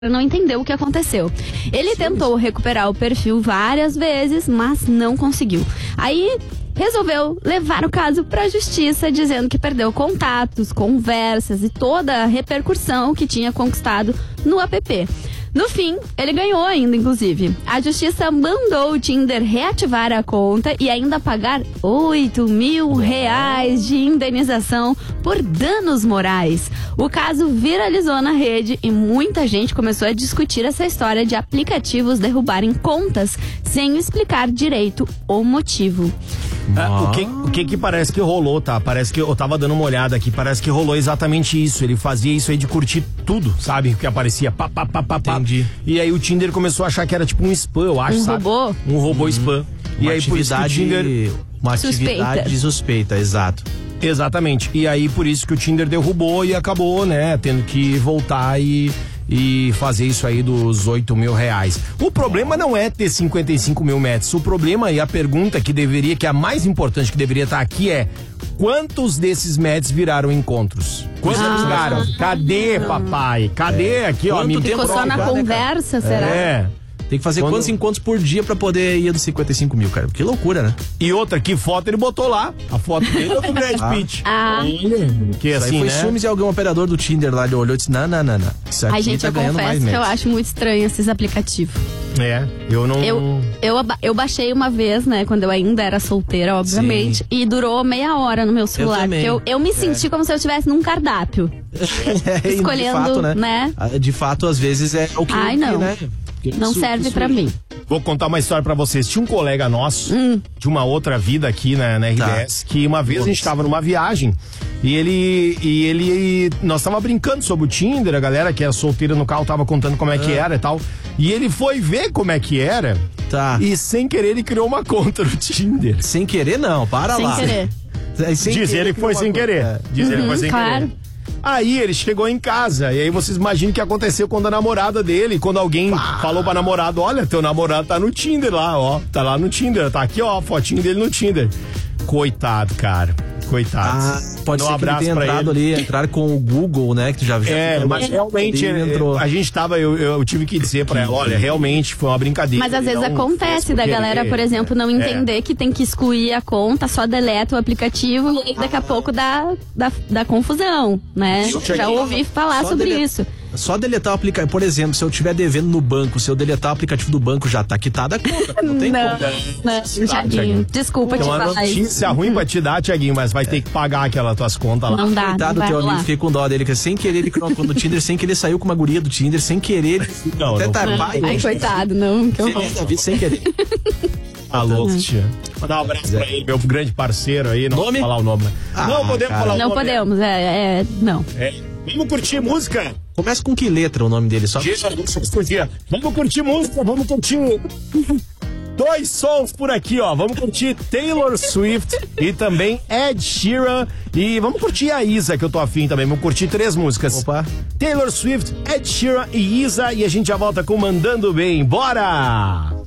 não entendeu o que aconteceu. Ele tentou recuperar o perfil várias vezes, mas não conseguiu. Aí resolveu levar o caso para a justiça, dizendo que perdeu contatos, conversas e toda a repercussão que tinha conquistado no app. No fim, ele ganhou ainda, inclusive. A justiça mandou o Tinder reativar a conta e ainda pagar R$8 mil de indenização por danos morais. O caso viralizou na rede e muita gente começou a discutir essa história de aplicativos derrubarem contas sem explicar direito o motivo. O que parece que rolou, tá? Parece que eu tava dando uma olhada aqui, parece que rolou exatamente isso. Ele fazia isso aí de curtir tudo, sabe? Que aparecia pá. Entendi. E aí o Tinder começou a achar que era tipo um spam, eu acho, sabe? Robô? Um robô spam. E aí por isso que o Tinder... Uma atividade suspeita, exato. Exatamente. E aí por isso que o Tinder derrubou e acabou, né? Tendo que voltar e fazer isso aí dos R$8 mil. O problema não é ter 55 mil metros. O problema e a pergunta que é a mais importante que deveria estar aqui é: quantos desses matches viraram encontros? Quantos viraram? Cadê, papai? Cadê aqui, ó? Ficou só na conversa, será? É. Tem que fazer quantos encontros por dia pra poder ir dos 55 mil, cara? Que loucura, né? E outra, que foto ele botou lá? A foto dele ou do Brad Pitt? Isso Que aí assim, foi né? ciúmes e algum operador do Tinder lá, ele olhou e disse, não. Isso aqui Ai, gente, tá eu ganhando mais confesso que eu metros. acho muito estranho esses aplicativos. Eu não... Eu baixei uma vez, né, quando eu ainda era solteira, obviamente, Sim. e durou meia hora no meu celular. também. Porque eu me senti como se eu estivesse num cardápio. Escolhendo, de fato, né? De fato, às vezes é o que... Ai, não. Né? Não serve pra mim. Vou contar uma história pra vocês. Tinha um colega nosso, de uma outra vida aqui na RBS, que uma vez a gente tava numa viagem e nós tava brincando sobre o Tinder, a galera que era solteira no carro tava contando como é que era e tal. E ele foi ver como é que era e sem querer ele criou uma conta no Tinder. Sem querer, não. Para lá. Sem querer. Diz ele que foi sem querer. Diz ele que foi sem claro. querer. Aí ele chegou em casa, e aí vocês imaginam o que aconteceu quando a namorada dele, quando alguém falou pra namorada, olha, teu namorado tá no Tinder lá, ó, tá lá no Tinder, tá aqui, ó, a fotinho dele no Tinder. Coitado, cara, coitado. Pode ser que ele tenha entrado ali, entrar com o Google, né, que tu já viu. Mas realmente, a gente tava, eu tive que dizer pra ela, olha, realmente foi uma brincadeira. Mas às vezes acontece da galera, por exemplo, não entender que tem que excluir a conta, só deleta o aplicativo e daqui a pouco dá confusão, né? Já ouvi falar sobre isso. Só deletar o aplicativo, por exemplo, se eu estiver devendo no banco, se eu deletar o aplicativo do banco, já tá quitada a conta. Não tem como. Tiaguinho, desculpa te falar isso. falar isso. Notícia ruim pra te dar, Tiaguinho, mas vai ter que pagar aquelas tuas contas lá. Não dá, Coitado não do teu vai amigo, rolar. fiquei com dó dele, que sem querer ele criou uma conta no Tinder, sem querer saiu com uma guria do Tinder, sem querer. Não, Ai, coitado, não. Que horror. Sem querer. Tá louco, tia. Mandar um abraço pra ele, meu grande parceiro aí. Não Nome? vou falar o nome. Não podemos falar o nome. Não podemos, não. Vamos curtir música? Começa com que letra o nome dele? Só Vamos curtir música, vamos curtir dois sons por aqui, ó. Vamos curtir Taylor Swift e também Ed Sheeran. E vamos curtir a Isa, que eu tô afim também. Vamos curtir 3 músicas. Opa. Taylor Swift, Ed Sheeran e Isa. E a gente já volta com Mandando Bem. Bora!